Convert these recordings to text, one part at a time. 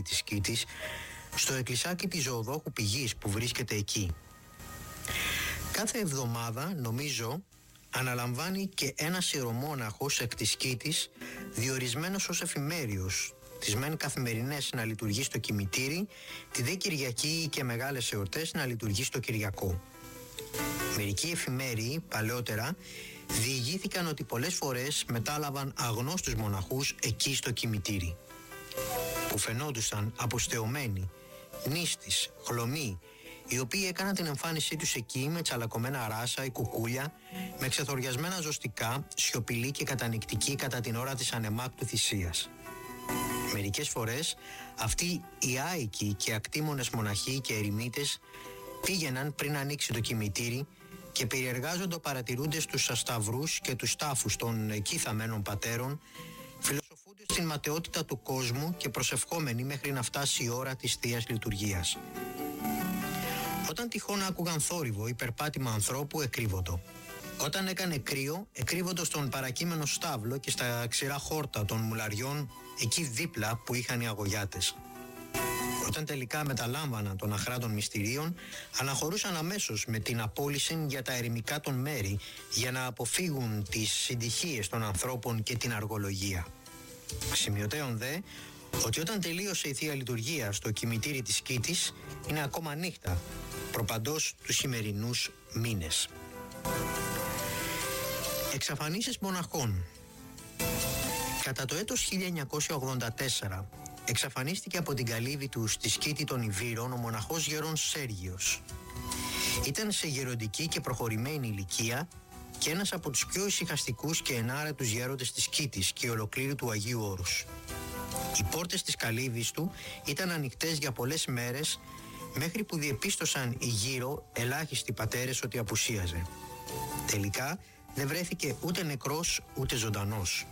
κημητήρι της Σκήτης, στο εκκλησάκι της Ζωοδόχου Πηγής που βρίσκεται εκεί. Κάθε εβδομάδα, νομίζω, αναλαμβάνει και ένας ιερομόναχος εκ της Σκήτης, διορισμένος ως εφημέριος, τις μεν καθημερινές να λειτουργεί στο κημητήρι, τη δε Κυριακή και μεγάλες εορτές να λειτουργεί στο Κυριακό. Μερικοί εφημέριοι παλαιότερα διηγήθηκαν ότι πολλές φορές μετάλαβαν αγνώστους μοναχούς εκεί στο κημητήρι, που φαινόντουσαν αποστεωμένοι, νήστης, χλωμοί, οι οποίοι έκαναν την εμφάνισή τους εκεί με τσαλακωμένα ράσα ή κουκούλια, με ξεθοριασμένα ζωστικά, σιωπηλοί και κατανυκτικοί κατά την ώρα της ανεμάκτου θυσίας. Μερικές φορές αυτοί οι άοικοι και ακτήμονες μοναχοί και ερημίτες πήγαιναν πριν ανοίξει το κημητήρι και περιεργάζονται παρατηρούντες τους ασταυρούς και τους τάφους των εκεί θαμένων πατέρων, φιλοσοφούνται στην ματαιότητα του κόσμου και προσευχόμενοι μέχρι να φτάσει η ώρα της Θείας Λειτουργίας. Όταν τυχόν άκουγαν θόρυβο ή περπάτημα ανθρώπου, εκρύβοντο. Όταν έκανε κρύο, εκρύβοντο στον παρακείμενο στάβλο και στα ξηρά χόρτα των μουλαριών εκεί δίπλα που είχαν οι αγωγιάτες. Όταν τελικά μεταλάμβαναν των αχράντων μυστηρίων, αναχωρούσαν αμέσως με την απόλυση για τα ερημικά των μέρη, για να αποφύγουν τις συντυχίες των ανθρώπων και την αργολογία. Σημειωτέων δε, ότι όταν τελείωσε η Θεία Λειτουργία στο κημητήρι της Σκήτης, είναι ακόμα νύχτα, προπαντός τους σημερινούς μήνες. Εξαφανίσεις μοναχών. Κατά το έτος 1984 εξαφανίστηκε από την καλύβη του στη Σκήτη των Ιβύρων ο μοναχός γερόν Σέργιος. Ήταν σε γεροντική και προχωρημένη ηλικία και ένας από τους πιο ησυχαστικούς και ενάρετους γέροντες της Σκήτης και ολοκλήρου του Αγίου Όρους. Οι πόρτες της καλύβης του ήταν ανοιχτές για πολλές μέρες, μέχρι που διεπίστωσαν οι γύρω ελάχιστοι πατέρες ότι απουσίαζε. Τελικά δεν βρέθηκε ούτε νεκρός ούτε ζωντανός.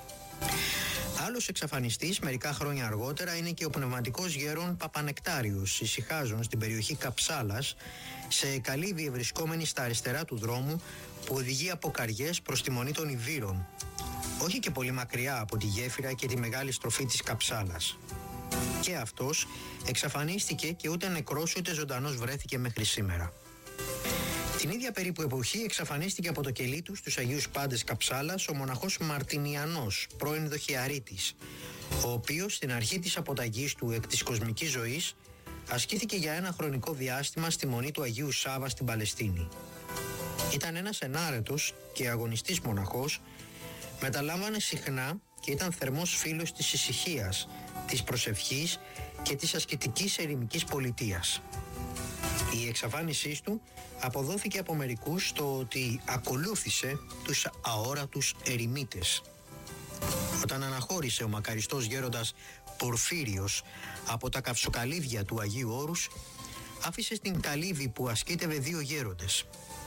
Άλλος εξαφανιστής μερικά χρόνια αργότερα είναι και ο πνευματικός γέρον Παπανεκτάριος, ησυχάζων στην περιοχή Καψάλας, σε καλύβη ευρισκόμενη στα αριστερά του δρόμου που οδηγεί από Καριές προς τη Μονή των Ιβύρων, όχι και πολύ μακριά από τη γέφυρα και τη μεγάλη στροφή της Καψάλας. Και αυτός εξαφανίστηκε και ούτε νεκρός ούτε ζωντανός βρέθηκε μέχρι σήμερα. Την ίδια περίπου εποχή εξαφανίστηκε από το κελί του στους Αγίους Πάντες Καψάλας ο μοναχός Μαρτινιανός, πρώην δοχιαρίτης, ο οποίος στην αρχή της αποταγής του εκ της κοσμικής ζωής ασκήθηκε για ένα χρονικό διάστημα στη Μονή του Αγίου Σάβα στην Παλαιστίνη. Ήταν ένας ενάρετος και αγωνιστής μοναχός, μεταλάμβανε συχνά και ήταν θερμός φίλος της ησυχίας, της προσευχής και της ασκητικής ερημικής πολιτείας. Η εξαφάνισή του αποδόθηκε από μερικούς στο ότι ακολούθησε τους αόρατους ερημίτες. Όταν αναχώρησε ο μακαριστός γέροντας Πορφύριος από τα καυσοκαλύβια του Αγίου Όρους, άφησε στην καλύβη που ασκήτευε δύο γέροντες.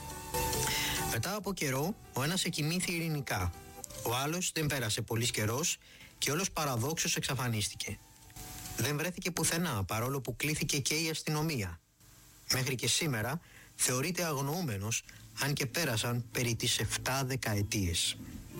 Μετά από καιρό, ο ένας εκοιμήθη ειρηνικά, ο άλλος δεν πέρασε πολύς καιρός και όλος παραδόξως εξαφανίστηκε. Δεν βρέθηκε πουθενά, παρόλο που κλήθηκε και η αστυνομία. Μέχρι και σήμερα θεωρείται αγνοούμενος, αν και πέρασαν περί τις 7 δεκαετίες.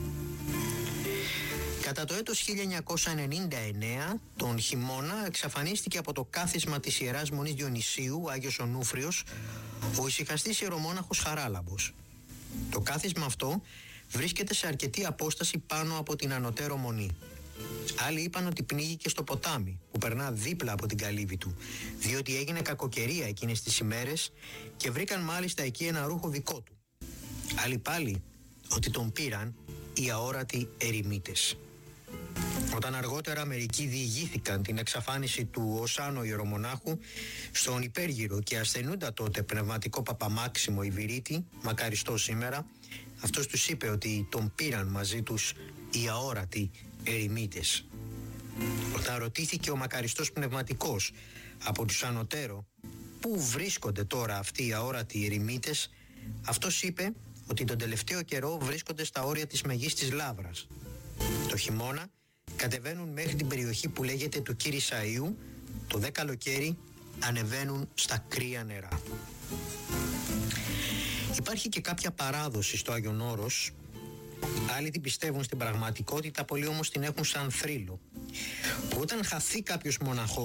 Κατά το έτος 1999, τον χειμώνα, εξαφανίστηκε από το κάθισμα της Ιεράς Μονής Διονυσίου, Άγιος Ονούφριος, ο ησυχαστής ιερομόναχος Χαράλαμπος. Το κάθισμα αυτό βρίσκεται σε αρκετή απόσταση πάνω από την ανωτέρω μονή. Άλλοι είπαν ότι πνίγηκε στο ποτάμι που περνά δίπλα από την καλύβη του, διότι έγινε κακοκαιρία εκείνες τις ημέρες και βρήκαν μάλιστα εκεί ένα ρούχο δικό του. Άλλοι πάλι ότι τον πήραν οι αόρατοι ερημίτες. Όταν αργότερα μερικοί διηγήθηκαν την εξαφάνιση του ως άνω ιερομονάχου στον υπέργυρο και ασθενούντα τότε πνευματικό Παπαμάξιμο Ιβυρίτη, μακαριστό σήμερα, αυτός τους είπε ότι τον πήραν μαζί τους οι αόρατοι ερημίτες. Όταν ρωτήθηκε ο μακαριστός πνευματικός από τους ανωτέρω πού βρίσκονται τώρα αυτοί οι αόρατοι ερημίτες, αυτός είπε ότι τον τελευταίο καιρό βρίσκονται στα όρια της Μεγίστης Λαύρας. Το χειμώνα κατεβαίνουν μέχρι την περιοχή που λέγεται του Κύρισαΐου, το δε καλοκαίρι ανεβαίνουν στα κρύα νερά. Υπάρχει και κάποια παράδοση στο Άγιον Όρος, άλλοι την πιστεύουν στην πραγματικότητα, πολλοί όμως την έχουν σαν θρύλο. Όταν χαθεί κάποιος μοναχός